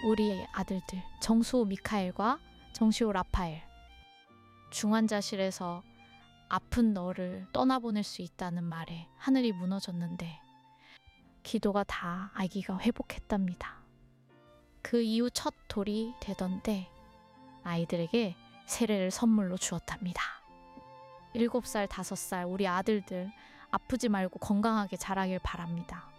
우리 아들들 정수호 미카엘과 정시호 라파엘. 중환자실에서 아픈 너를 떠나보낼 수 있다는 말에 하늘이 무너졌는데 기도가 다 아기가 회복했답니다. 그 이후 첫 돌이 되던데 아이들에게 세례를 선물로 주었답니다. 7살, 5살 우리 아들들 아프지 말고 건강하게 자라길 바랍니다.